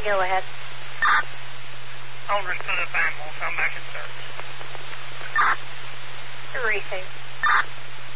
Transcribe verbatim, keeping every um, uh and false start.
Go ahead. Owners put up animals. I'm back in service. Received.